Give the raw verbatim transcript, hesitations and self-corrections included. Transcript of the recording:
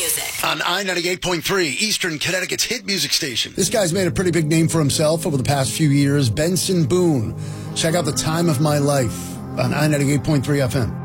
music. On I ninety-eight point three, Eastern Connecticut's hit music station. This guy's made a pretty big name for himself over the past few years. Benson Boone. Check out The Time of My Life on I ninety-eight point three F M.